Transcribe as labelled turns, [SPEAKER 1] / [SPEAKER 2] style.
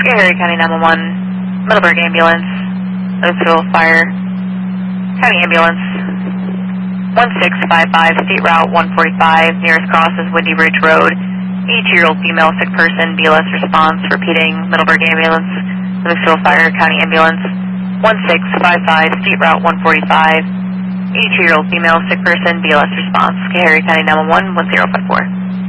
[SPEAKER 1] Harry County 911, Middleburg Ambulance, Oakville Fire, County Ambulance, 1655, State Route 145, nearest cross is Windy Ridge Road. 82-year-old female sick person, BLS response, repeating, Middleburg Ambulance, Oakville Fire, County Ambulance, 1655, State Route 145, 82-year-old female sick person, BLS response, Harry County 911, 1054.